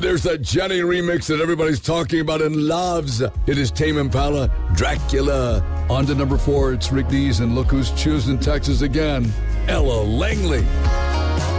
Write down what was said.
there's that Jenny remix that everybody's talking about and loves. It is Tame Impala, Dracula. On to number 4, it's Rick Dees, and look who's choosing Texas again, Ella Langley.